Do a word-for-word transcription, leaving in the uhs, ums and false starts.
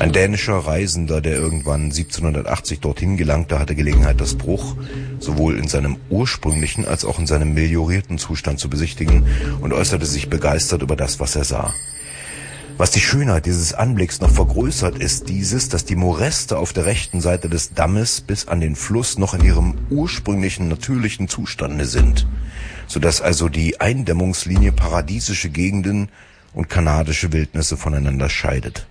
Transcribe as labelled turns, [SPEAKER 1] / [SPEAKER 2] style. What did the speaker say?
[SPEAKER 1] Ein dänischer Reisender, der irgendwann siebzehnhundertachtzig dorthin gelangte, hatte Gelegenheit, das Bruch sowohl in seinem ursprünglichen als auch in seinem meliorierten Zustand zu besichtigen und äußerte sich begeistert über das, was er sah. Was die Schönheit dieses Anblicks noch vergrößert, ist dieses, dass die Moreste auf der rechten Seite des Dammes bis an den Fluss noch in ihrem ursprünglichen natürlichen Zustande sind, sodass also die Eindämmungslinie paradiesische Gegenden und kanadische Wildnisse voneinander scheidet.